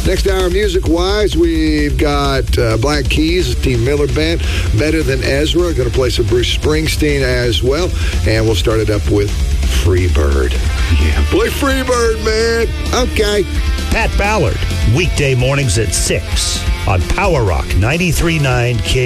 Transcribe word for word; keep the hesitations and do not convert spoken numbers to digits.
Next hour, music-wise, we've got uh, Black Keys, Steve Miller Band, Better Than Ezra. Going to play some Bruce Springsteen as well. And we'll start it up with Freebird. Yeah, play Freebird, man. Okay. Pat Ballard, weekday mornings at six on Power Rock ninety-three point nine K.